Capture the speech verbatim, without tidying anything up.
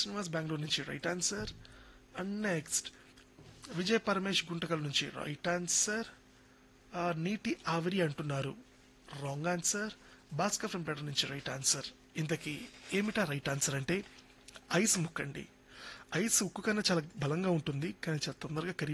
శ్రీనివాస్ బెంగళూరు నుంచి right answer. And next Vijay Paramesh Guntakal నుంచి right answer. నీటి ఆవిరి అంటున్నారు, రాంగ్ ఆన్సర్. భాస్కర్ ఫ్రమ్ పేట నుంచి రైట్ ఆన్సర్. ఇంతకీ ఏమిటా రైట్ ఆన్సర్ అంటే ఐస్ ముక్కండి. ఐస్ ఉక్కు కన్నా చాలా బలంగా ఉంటుంది, కానీ చాలా తొందరగా కరిగి